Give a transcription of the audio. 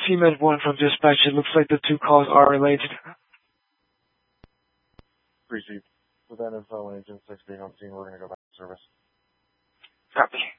CMed 1 from dispatch. It looks like the two calls are related. Received. With that info and Agent 6 being on scene, we're going to go back to service. Copy.